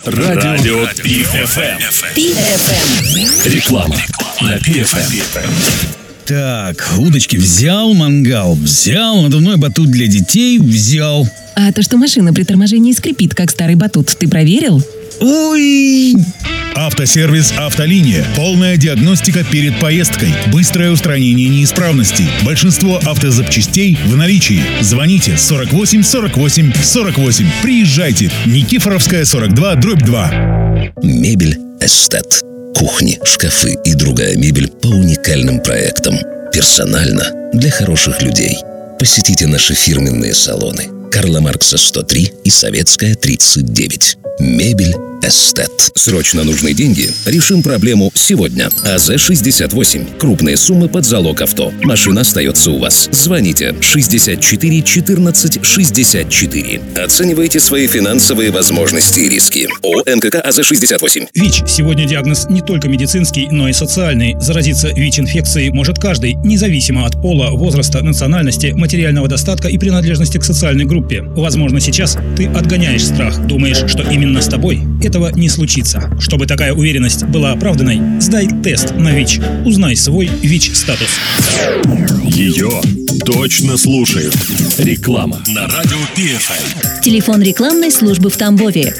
Радио ПиФМ. Реклама на ПиФМ. Так, удочки взял, мангал взял, надувной батут для детей взял. А то, что машина при торможении скрипит, как старый батут, ты проверил? Ой! Автосервис «Автолиния». Полная диагностика перед поездкой. Быстрое устранение неисправностей. Большинство автозапчастей в наличии. Звоните 48 48 48. Приезжайте. Никифоровская, 42/2. Мебель «Эстет». Кухни, шкафы и другая мебель по уникальным проектам. Персонально для хороших людей. Посетите наши фирменные салоны. Карла Маркса 103 и Советская 39. Мебель «Эстет». Срочно нужны деньги? Решим проблему сегодня. АЗ-68. Крупные суммы под залог авто. Машина остается у вас. Звоните 64 14 64. Оценивайте свои финансовые возможности и риски. ООО МКК АЗ-68. ВИЧ. Сегодня диагноз не только медицинский, но и социальный. Заразиться ВИЧ-инфекцией может каждый, независимо от пола, возраста, национальности, материального достатка и принадлежности к социальной группе. Возможно, сейчас ты отгоняешь страх, думаешь, что именно с тобой этого не случится. Чтобы такая уверенность была оправданной, сдай тест на ВИЧ. Узнай свой ВИЧ-статус. Ее точно слушают. Реклама на Радио ПиФМ. Телефон рекламной службы в Тамбове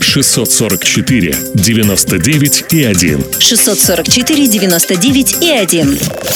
644 99 и 1. 644 99 и 1.